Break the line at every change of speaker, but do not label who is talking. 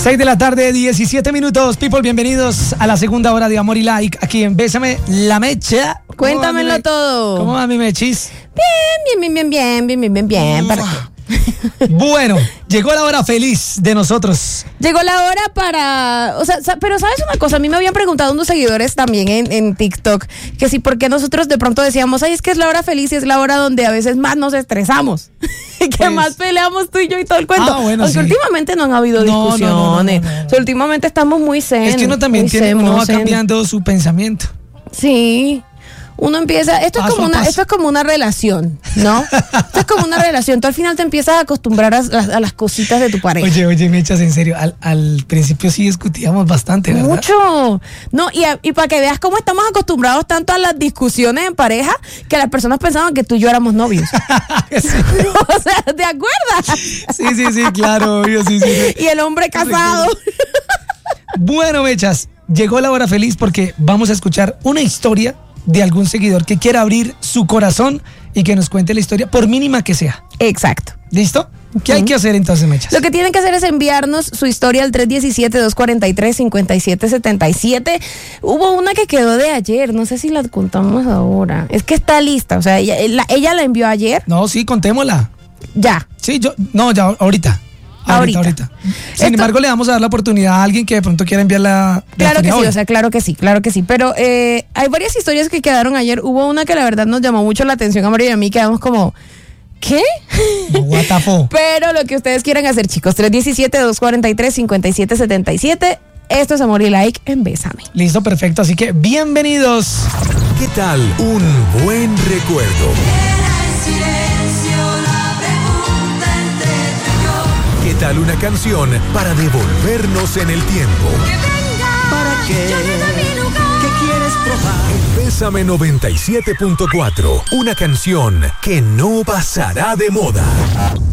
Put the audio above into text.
6 de la tarde, 17 minutos. People, bienvenidos a la segunda hora de Amor y Like aquí en Bésame la Mecha.
Cuéntamelo todo.
¿Cómo va mi Mechis?
Bien.
Bueno, llegó la hora feliz de nosotros.
Llegó la hora para... O sea, pero ¿sabes una cosa? A mí me habían preguntado unos seguidores también en TikTok que si por qué nosotros de pronto decíamos, ay, es que es la hora feliz y es la hora donde a veces más nos estresamos. Que más peleamos tú y yo y todo el cuento.
Bueno,
porque últimamente no han habido discusiones.
No.
O sea, últimamente estamos muy zen.
Es que uno también uno va cambiando su pensamiento.
Sí. Uno empieza, esto es como una relación, ¿no? Esto es como una relación. Tú al final te empiezas a acostumbrar a las cositas de tu pareja.
Oye, me echas en serio. Al principio sí discutíamos bastante, ¿verdad?
Mucho. No, y para que veas cómo estamos acostumbrados tanto a las discusiones en pareja que las personas pensaban que tú y yo éramos novios.
Sí.
O sea, ¿te acuerdas?
Sí, claro, obvio, sí.
Y el hombre casado.
Bueno, Mechas, llegó la hora feliz porque vamos a escuchar una historia de algún seguidor que quiera abrir su corazón y que nos cuente la historia, por mínima que sea.
Exacto.
¿Listo? ¿Qué hay que hacer entonces, Mechas?
Lo que tienen que hacer es enviarnos su historia al 317-243-5777. Hubo una que quedó de ayer, no sé si la contamos ahora. Es que está lista, o sea, ella la envió ayer.
No, sí, contémosla.
Ya.
Sí, ya, ahorita. Sin embargo, le vamos a dar la oportunidad a alguien que de pronto quiera enviarla.
Claro que sí, o sea, claro que sí. Pero hay varias historias que quedaron ayer. Hubo una que la verdad nos llamó mucho la atención a Mario y a mí, quedamos como, ¿qué?
What the fuck?
Pero lo que ustedes quieran hacer, chicos, 317-243-5777. Esto es Amor y Like en Bésame.
Listo, perfecto. Así que bienvenidos.
¿Qué tal un buen recuerdo? ¿Qué tal una canción para devolvernos en el tiempo?
¿Para qué? ¿Qué quieres probar?
Bésame 97.4, una canción que no pasará de moda.